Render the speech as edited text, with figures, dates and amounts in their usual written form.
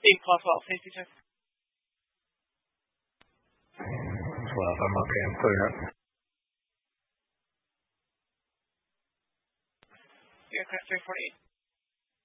Team plus all safety check. 12, I'm okay, I'm clear. Aircraft 348.